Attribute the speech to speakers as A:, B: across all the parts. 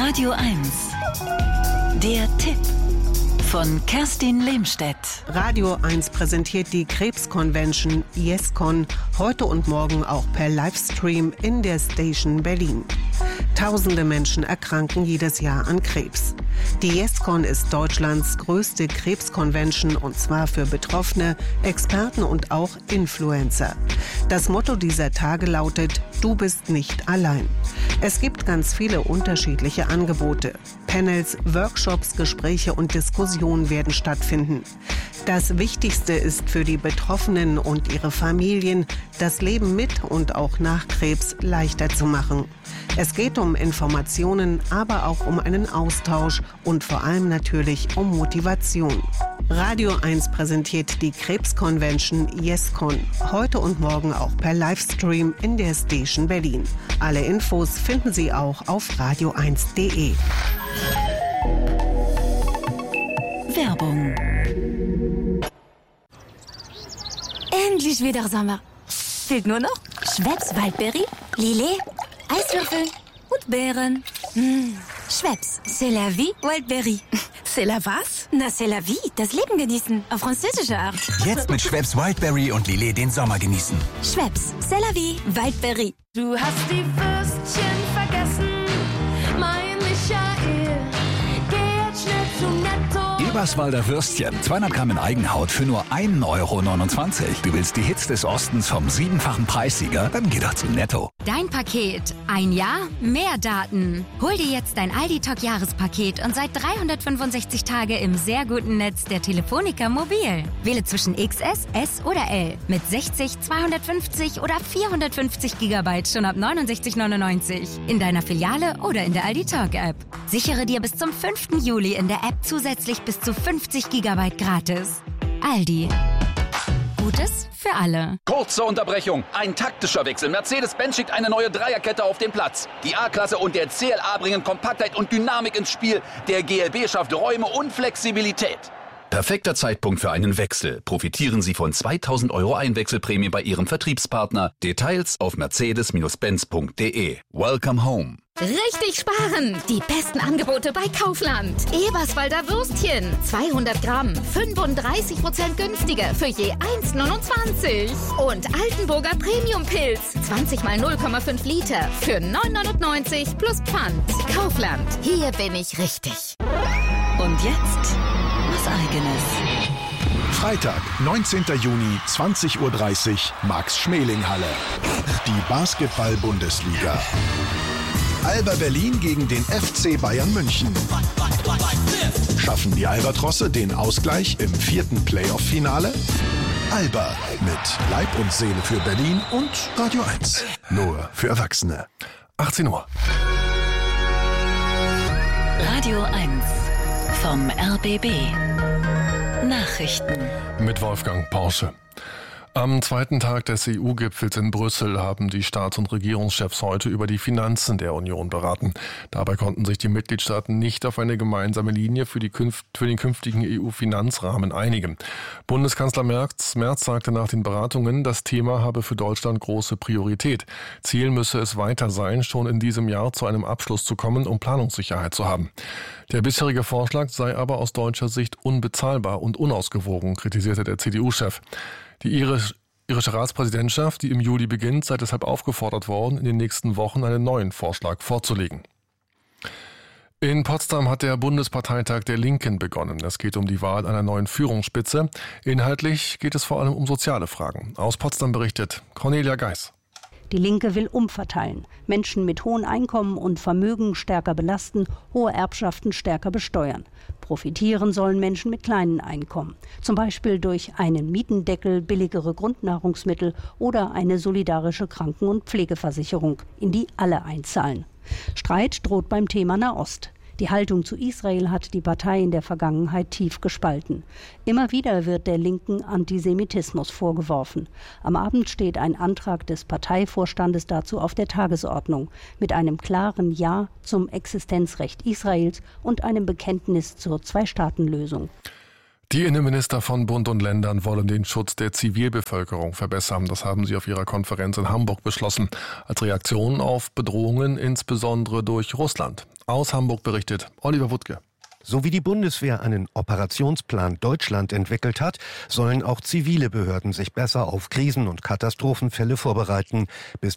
A: Radio 1. Der Tipp von Kerstin Lehmstedt.
B: Radio 1 präsentiert die Krebsconvention YesCon heute und morgen auch per Livestream in der Station Berlin. Tausende Menschen erkranken jedes Jahr an Krebs. Die YesCon ist Deutschlands größte Krebsconvention und zwar für Betroffene, Experten und auch Influencer. Das Motto dieser Tage lautet: Du bist nicht allein. Es gibt ganz viele unterschiedliche Angebote. Panels, Workshops, Gespräche und Diskussionen werden stattfinden. Das Wichtigste ist für die Betroffenen und ihre Familien, das Leben mit und auch nach Krebs leichter zu machen. Es geht um Informationen, aber auch um einen Austausch und vor allem natürlich um Motivation. Radio 1 präsentiert die Krebsconvention YesCon heute und morgen auch per Livestream in der Station Berlin. Alle Infos finden Sie auch auf radio1.de.
A: Werbung.
C: Endlich wieder Sommer. Fehlt nur noch Schweppes Waldbeere, Lillet, Eiswürfel und Beeren. Schweppes, c'est la vie, Wildberry.
D: C'est la was?
C: Na, c'est la vie, das Leben genießen, auf französische Art.
E: Jetzt mit Schweppes Wildberry und Lillet den Sommer genießen.
C: Schweppes, c'est la vie, Wildberry.
D: Du hast die Würstchen vergessen, mein Michael. Geh jetzt schnell zu Netto.
F: Eberswalder Würstchen, 200 Gramm in Eigenhaut für nur 1,29 €. Du willst die Hits des Ostens vom 7-fachen Preissieger? Dann geh doch zu Netto.
G: Dein Paket. Ein Jahr, mehr Daten. Hol dir jetzt dein Aldi-Talk-Jahrespaket und seit 365 Tage im sehr guten Netz der Telefonica Mobil. Wähle zwischen XS, S oder L. Mit 60, 250 oder 450 GB schon ab 69,99 €. In deiner Filiale oder in der Aldi-Talk-App. Sichere dir bis zum 5. Juli in der App zusätzlich bis zu 50 GB gratis. Aldi. Gutes für alle.
H: Kurze Unterbrechung. Ein taktischer Wechsel. Mercedes-Benz schickt eine neue Dreierkette auf den Platz. Die A-Klasse und der CLA bringen Kompaktheit und Dynamik ins Spiel. Der GLB schafft Räume und Flexibilität.
I: Perfekter Zeitpunkt für einen Wechsel. Profitieren Sie von 2.000 € Einwechselprämie bei Ihrem Vertriebspartner. Details auf mercedes-benz.de. Welcome home.
D: Richtig sparen! Die besten Angebote bei Kaufland. Eberswalder Würstchen. 200 Gramm. 35% günstiger für je 1,29 €. Und Altenburger Premium-Pilz. 20 mal 0,5 Liter für 9,99 € plus Pfand. Kaufland. Hier bin ich richtig.
A: Und jetzt was Eigenes.
J: Freitag, 19. Juni, 20:30 Uhr, Max-Schmeling-Halle. Die Basketball-Bundesliga. Alba Berlin gegen den FC Bayern München. Schaffen die Albatrosse den Ausgleich im 4. Playoff-Finale? Alba mit Leib und Seele für Berlin und Radio 1. Nur für Erwachsene. 18 Uhr.
A: Radio 1 vom RBB. Nachrichten.
K: Mit Wolfgang Porsche. Am zweiten Tag des EU-Gipfels in Brüssel haben die Staats- und Regierungschefs heute über die Finanzen der Union beraten. Dabei konnten sich die Mitgliedstaaten nicht auf eine gemeinsame Linie für den künftigen EU-Finanzrahmen einigen. Bundeskanzler Merz sagte nach den Beratungen, das Thema habe für Deutschland große Priorität. Ziel müsse es weiter sein, schon in diesem Jahr zu einem Abschluss zu kommen, um Planungssicherheit zu haben. Der bisherige Vorschlag sei aber aus deutscher Sicht unbezahlbar und unausgewogen, kritisierte der CDU-Chef. Die irische Ratspräsidentschaft, die im Juli beginnt, sei deshalb aufgefordert worden, in den nächsten Wochen einen neuen Vorschlag vorzulegen. In Potsdam hat der Bundesparteitag der Linken begonnen. Es geht um die Wahl einer neuen Führungsspitze. Inhaltlich geht es vor allem um soziale Fragen. Aus Potsdam berichtet Cornelia Geis.
L: Die Linke will umverteilen, Menschen mit hohen Einkommen und Vermögen stärker belasten, hohe Erbschaften stärker besteuern. Profitieren sollen Menschen mit kleinen Einkommen, zum Beispiel durch einen Mietendeckel, billigere Grundnahrungsmittel oder eine solidarische Kranken- und Pflegeversicherung, in die alle einzahlen. Streit droht beim Thema Nahost. Die Haltung zu Israel hat die Partei in der Vergangenheit tief gespalten. Immer wieder wird der Linken Antisemitismus vorgeworfen. Am Abend steht ein Antrag des Parteivorstandes dazu auf der Tagesordnung, mit einem klaren Ja zum Existenzrecht Israels und einem Bekenntnis zur Zwei-Staaten-Lösung.
K: Die Innenminister von Bund und Ländern wollen den Schutz der Zivilbevölkerung verbessern. Das haben sie auf ihrer Konferenz in Hamburg beschlossen, als Reaktion auf Bedrohungen insbesondere durch Russland. Aus Hamburg berichtet Oliver Wuttke.
M: So wie die Bundeswehr einen Operationsplan Deutschland entwickelt hat, sollen auch zivile Behörden sich besser auf Krisen- und Katastrophenfälle vorbereiten. Bis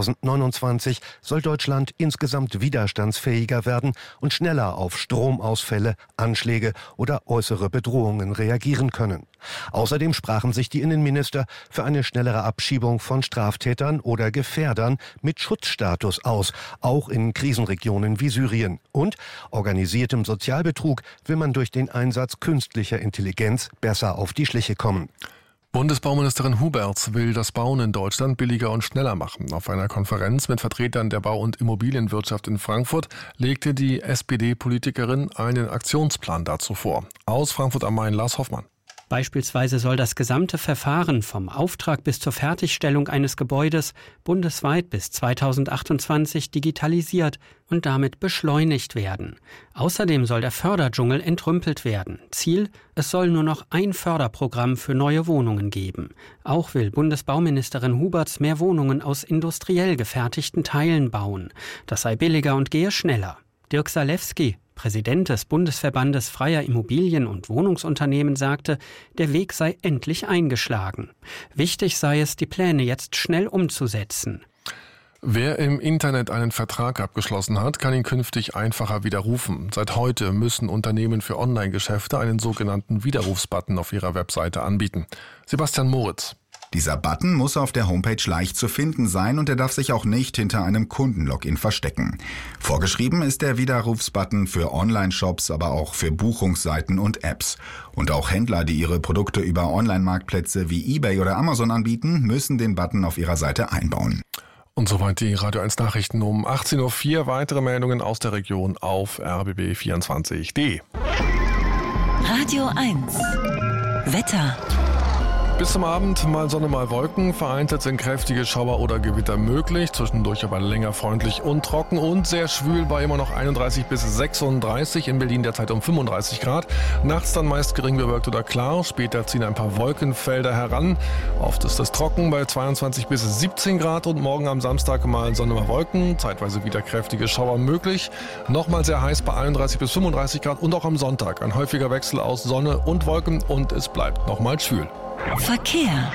M: 2029 soll Deutschland insgesamt widerstandsfähiger werden und schneller auf Stromausfälle, Anschläge oder äußere Bedrohungen reagieren können. Außerdem sprachen sich die Innenminister für eine schnellere Abschiebung von Straftätern oder Gefährdern mit Schutzstatus aus, auch in Krisenregionen wie Syrien. Und organisiertem Sozialbetrug will man durch den Einsatz künstlicher Intelligenz besser auf die Schliche kommen.
K: Bundesbauministerin Huberts will das Bauen in Deutschland billiger und schneller machen. Auf einer Konferenz mit Vertretern der Bau- und Immobilienwirtschaft in Frankfurt legte die SPD-Politikerin einen Aktionsplan dazu vor. Aus Frankfurt am Main, Lars Hoffmann.
N: Beispielsweise soll das gesamte Verfahren vom Auftrag bis zur Fertigstellung eines Gebäudes bundesweit bis 2028 digitalisiert und damit beschleunigt werden. Außerdem soll der Förderdschungel entrümpelt werden. Ziel: es soll nur noch ein Förderprogramm für neue Wohnungen geben. Auch will Bundesbauministerin Huberts mehr Wohnungen aus industriell gefertigten Teilen bauen. Das sei billiger und gehe schneller. Dirk Salewski, Präsident des Bundesverbandes freier Immobilien- und Wohnungsunternehmen, sagte, der Weg sei endlich eingeschlagen. Wichtig sei es, die Pläne jetzt schnell umzusetzen.
K: Wer im Internet einen Vertrag abgeschlossen hat, kann ihn künftig einfacher widerrufen. Seit heute müssen Unternehmen für Online-Geschäfte einen sogenannten Widerrufsbutton auf ihrer Webseite anbieten. Sebastian Moritz.
O: Dieser Button muss auf der Homepage leicht zu finden sein und er darf sich auch nicht hinter einem Kundenlogin verstecken. Vorgeschrieben ist der Widerrufsbutton für Online-Shops, aber auch für Buchungsseiten und Apps. Und auch Händler, die ihre Produkte über Online-Marktplätze wie eBay oder Amazon anbieten, müssen den Button auf ihrer Seite einbauen.
K: Und soweit die Radio 1 Nachrichten um 18.04 Uhr. Weitere Meldungen aus der Region auf rbb24.de.
A: Radio 1 Wetter.
K: Bis zum Abend mal Sonne, mal Wolken. Vereinzelt sind kräftige Schauer oder Gewitter möglich. Zwischendurch aber länger freundlich und trocken und sehr schwül bei immer noch 31 bis 36. In Berlin derzeit um 35 Grad. Nachts dann meist gering bewölkt oder klar. Später ziehen ein paar Wolkenfelder heran. Oft ist es trocken bei 22 bis 17 Grad. Und morgen am Samstag mal Sonne, mal Wolken. Zeitweise wieder kräftige Schauer möglich. Nochmal sehr heiß bei 31 bis 35 Grad. Und auch am Sonntag ein häufiger Wechsel aus Sonne und Wolken. Und es bleibt nochmal schwül.
A: Verkehr.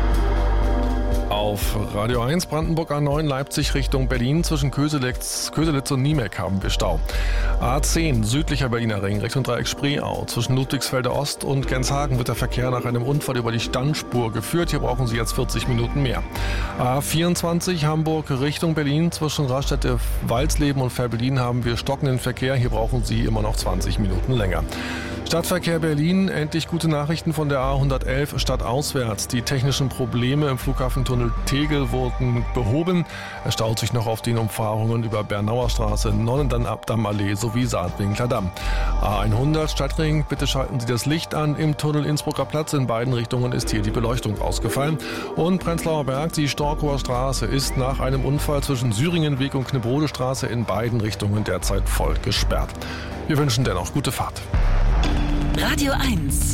K: Auf Radio 1 Brandenburg A9 Leipzig Richtung Berlin zwischen Köselitz und Niemek haben wir Stau. A10 südlicher Berliner Ring Richtung Dreieck Spreeau. Zwischen Ludwigsfelder Ost und Genshagen wird der Verkehr nach einem Unfall über die Standspur geführt. Hier brauchen Sie jetzt 40 Minuten mehr. A24 Hamburg Richtung Berlin zwischen Raststätte Walsleben und Velbellin haben wir stockenden Verkehr. Hier brauchen Sie immer noch 20 Minuten länger. Stadtverkehr Berlin, endlich gute Nachrichten von der A111 stadtauswärts. Die technischen Probleme im Flughafentunnel Tegel wurden behoben. Es staut sich noch auf den Umfahrungen über Bernauer Straße, Nonnendamm-Allee sowie Saatwinkler Damm. A100 Stadtring, bitte schalten Sie das Licht an. Im Tunnel Innsbrucker Platz in beiden Richtungen ist hier die Beleuchtung ausgefallen. Und Prenzlauer Berg, die Storkower Straße ist nach einem Unfall zwischen Syringenweg und Knebbrode Straße in beiden Richtungen derzeit voll gesperrt. Wir wünschen dennoch gute Fahrt.
A: Radio 1.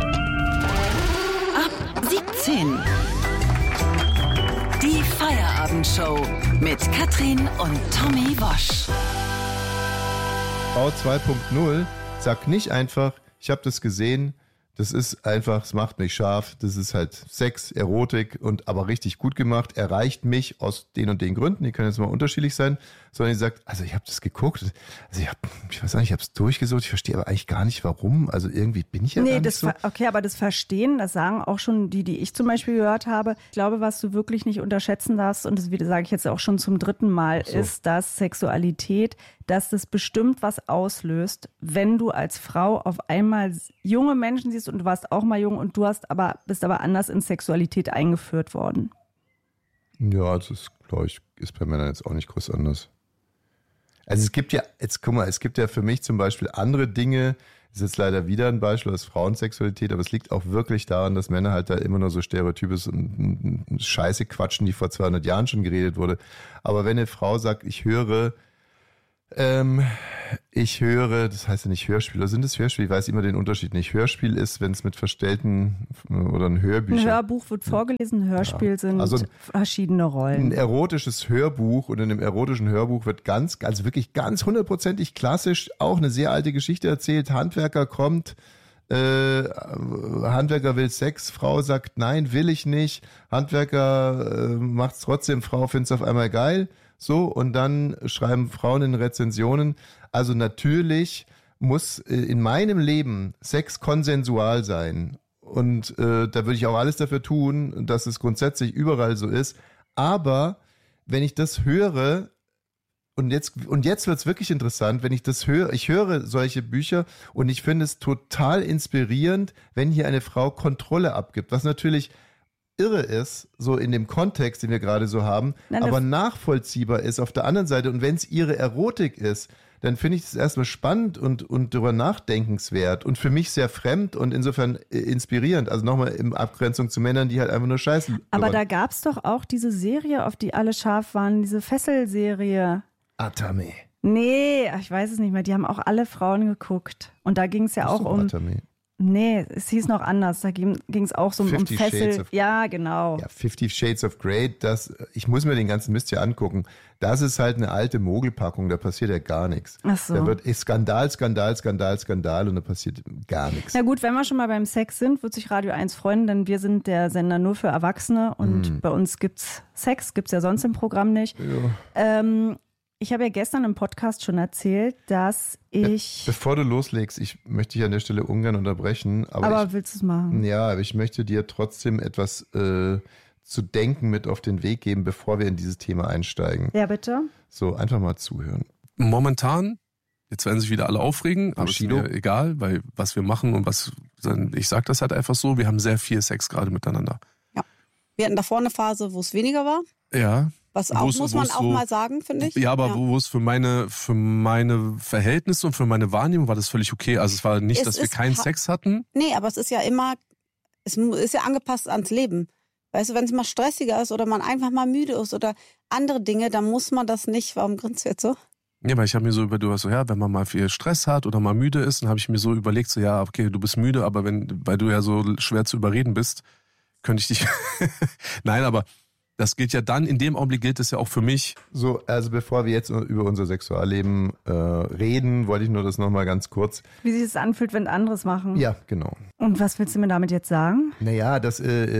A: Ab 17. Die Feierabendshow mit Katrin und Tommy Wosch.
P: Bau 2.0 sagt nicht einfach, ich habe das gesehen, das ist einfach, es macht mich scharf, das ist halt Sex, Erotik und aber richtig gut gemacht, erreicht mich aus den und den Gründen, die können jetzt mal unterschiedlich sein, sondern die sagt, also ich habe das geguckt, also ich weiß nicht, ich habe es durchgesucht, ich verstehe aber eigentlich gar nicht warum, also irgendwie bin ich ja gar nicht so.
Q: Okay, aber das Verstehen, das sagen auch schon die ich zum Beispiel gehört habe. Ich glaube, was du wirklich nicht unterschätzen darfst, und das sage ich jetzt auch schon zum 3. Mal, ist, dass Sexualität, dass das bestimmt was auslöst, wenn du als Frau auf einmal junge Menschen siehst und du warst auch mal jung und du bist aber anders in Sexualität eingeführt worden.
P: Ja, das ist, glaube ich, ist bei Männern jetzt auch nicht groß anders. Also es gibt ja für mich zum Beispiel andere Dinge, das ist jetzt leider wieder ein Beispiel aus Frauensexualität, aber es liegt auch wirklich daran, dass Männer halt da immer nur so Stereotypes und Scheiße quatschen, die vor 200 Jahren schon geredet wurde. Aber wenn eine Frau sagt, ich höre Ich höre, das heißt ja nicht Hörspiel, oder sind es Hörspiel? Ich weiß immer den Unterschied nicht. Hörspiel ist, wenn es mit verstellten oder ein Hörbücher.
Q: Ein Hörbuch wird vorgelesen, ein Hörspiel sind verschiedene Rollen.
P: Ein erotisches Hörbuch, und in dem erotischen Hörbuch wird wirklich ganz hundertprozentig klassisch auch eine sehr alte Geschichte erzählt. Handwerker kommt, Handwerker will Sex, Frau sagt nein, will ich nicht. Handwerker macht's trotzdem, Frau find's auf einmal geil. So, und dann schreiben Frauen in Rezensionen, also natürlich muss in meinem Leben Sex konsensual sein. Und da würde ich auch alles dafür tun, dass es grundsätzlich überall so ist. Aber wenn ich das höre, und jetzt wird's wirklich interessant, wenn ich das höre, ich höre solche Bücher und ich finde es total inspirierend, wenn hier eine Frau Kontrolle abgibt, was natürlich irre ist, so in dem Kontext, den wir gerade so haben, aber nachvollziehbar ist auf der anderen Seite. Und wenn es ihre Erotik ist, dann finde ich das erstmal spannend und darüber nachdenkenswert und für mich sehr fremd und insofern inspirierend. Also nochmal in Abgrenzung zu Männern, die halt einfach nur scheißen.
Q: Aber da gab es doch auch diese Serie, auf die alle scharf waren, diese Fesselserie.
P: Atame.
Q: Nee, ich weiß es nicht mehr. Die haben auch alle Frauen geguckt. Und da ging es ja auch um...
P: Atame.
Q: Nee, es hieß noch anders. Da ging es auch so um Fessel. Ja, genau.
P: Ja, 50 Shades of Grey, ich muss mir den ganzen Mist hier angucken. Das ist halt eine alte Mogelpackung, da passiert ja gar nichts.
Q: Ach so.
P: Da wird Skandal und da passiert gar nichts.
Q: Na gut, wenn wir schon mal beim Sex sind, wird sich Radio 1 freuen, denn wir sind der Sender nur für Erwachsene und bei uns gibt's Sex, gibt's ja sonst im Programm nicht. Ja. Ich habe ja gestern im Podcast schon erzählt, dass ich...
P: Bevor du loslegst, ich möchte dich an der Stelle ungern unterbrechen. Aber
Q: willst du es machen?
P: Ja, aber ich möchte dir trotzdem etwas zu denken mit auf den Weg geben, bevor wir in dieses Thema einsteigen.
Q: Ja, bitte.
P: So, einfach mal zuhören.
K: Momentan, jetzt werden sich wieder alle aufregen, aber ist mir egal, weil was wir machen und ich sag das halt einfach so, wir haben sehr viel Sex gerade miteinander.
R: Ja. Wir hatten davor eine Phase, wo es weniger war.
K: Ja.
R: Was auch, muss man auch mal sagen, finde ich.
K: Ja, aber wo es für meine Verhältnisse und für meine Wahrnehmung war das völlig okay. Also es war nicht, dass wir keinen Sex hatten.
R: Nee, aber es ist ja angepasst ans Leben. Weißt du, wenn es mal stressiger ist oder man einfach mal müde ist oder andere Dinge, dann muss man das nicht. Warum grinst du jetzt so?
K: Ja, aber ich habe mir so wenn man mal viel Stress hat oder mal müde ist, dann habe ich mir so überlegt, so ja, okay, du bist müde, aber weil du ja so schwer zu überreden bist, könnte ich dich... Nein, aber... Das gilt ja dann, in dem Augenblick gilt es ja auch für mich.
P: So, also bevor wir jetzt über unser Sexualleben reden, wollte ich nur das nochmal ganz kurz.
Q: Wie sich das anfühlt, wenn anderes machen.
P: Ja, genau.
Q: Und was willst du mir damit jetzt sagen?
P: Naja, dass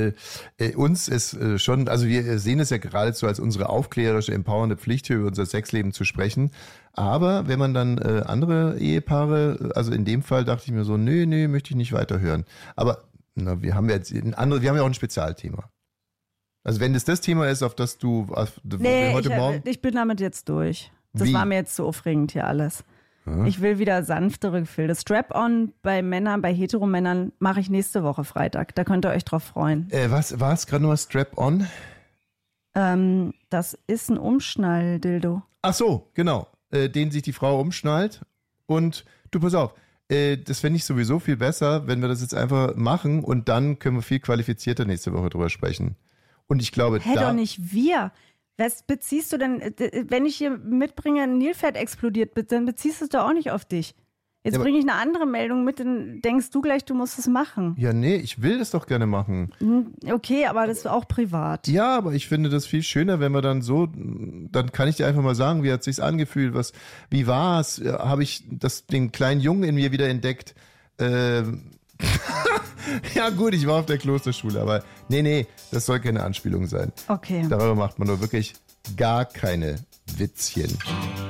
P: uns ist schon, also wir sehen es ja geradezu als unsere aufklärerische, empowernde Pflicht, hier über unser Sexleben zu sprechen. Aber wenn man dann andere Ehepaare, also in dem Fall dachte ich mir so, nee, möchte ich nicht weiterhören. Aber wir haben ja auch ein Spezialthema. Also wenn das Thema ist, auf das du heute Morgen...
Q: Ich bin damit jetzt durch. Das war mir jetzt so aufregend hier alles. Ja. Ich will wieder sanftere Gefühle. Das Strap-on bei Heteromännern mache ich nächste Woche Freitag. Da könnt ihr euch drauf freuen.
P: Was war es gerade nochmal, Strap-on?
Q: Das ist ein Umschnall-Dildo.
P: Ach so, genau. Den sich die Frau umschnallt. Und du, pass auf, das fände ich sowieso viel besser, wenn wir das jetzt einfach machen und dann können wir viel qualifizierter nächste Woche drüber sprechen. Und ich glaube,
Q: doch nicht wir. Was beziehst du denn, wenn ich hier mitbringe, ein Nilpferd explodiert, dann beziehst du es doch auch nicht auf dich. Jetzt bringe ich eine andere Meldung mit, dann denkst du gleich, du musst es machen.
P: Ja, nee, ich will das doch gerne machen.
Q: Okay, aber das ist auch privat.
P: Ja, aber ich finde das viel schöner, wenn wir dann kann ich dir einfach mal sagen, wie hat es sich angefühlt, wie war es, habe ich den kleinen Jungen in mir wieder entdeckt, ja gut, ich war auf der Klosterschule, aber nee, das soll keine Anspielung sein.
Q: Okay.
P: Darüber macht man nur wirklich gar keine Witzchen.